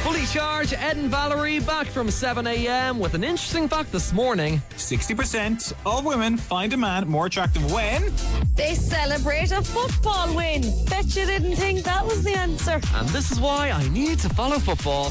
Fully charged, Ed and Valerie back from 7 a.m. with an interesting fact this morning. 60% of women find a man more attractive when they celebrate a football win. Bet you didn't think that was the answer. And this is why I need to follow football.